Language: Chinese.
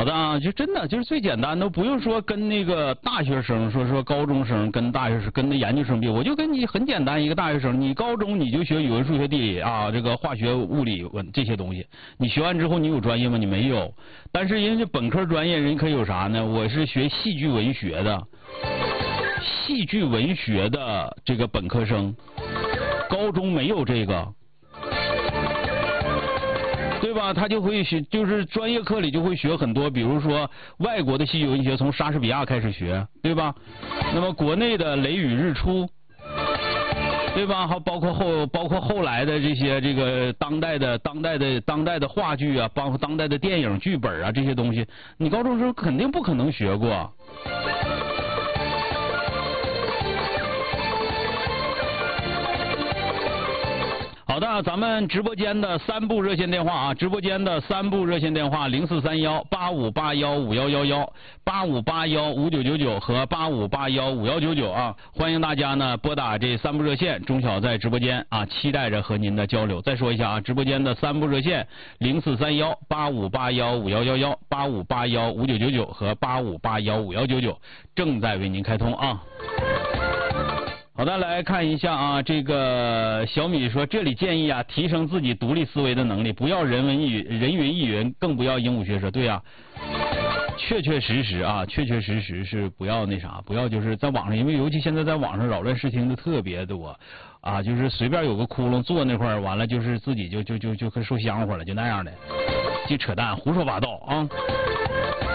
好的啊，就真的就是最简单的，不用说跟那个大学生说高中生跟大学生跟那研究生比，我就跟你很简单一个大学生，你高中你就学语文、数学、地理啊，这个化学、物理这些东西，你学完之后你有专业吗？你没有。但是人家本科专业人可以有啥呢？我是学戏剧文学的，戏剧文学的这个本科生，高中没有这个。对吧？他就会学，就是专业课里就会学很多，比如说外国的戏剧文学，从莎士比亚开始学，对吧？那么国内的《雷雨日出》，对吧？还包括后来的这些这个当代的话剧啊，包括当代的电影剧本啊这些东西，你高中时候肯定不可能学过。好的，咱们直播间的3部热线电话啊，直播间的3部热线电话043185815111、85815999和85815199啊，欢迎大家呢拨打这3部热线，钟晓在直播间啊，期待着和您的交流。再说一下啊，直播间的3部热线043185815111、85815999和85815199正在为您开通啊。好的，来看一下啊，这个小米说，这里建议啊，提升自己独立思维的能力，不要人云亦云，更不要鹦鹉学舌。对啊，确实是不要那啥，不要就是在网上，因为尤其现在在网上扰乱视听的特别多啊，就是随便有个窟窿坐那块儿，完了就是自己就跟受香火了，就那样的，净扯淡，胡说八道啊。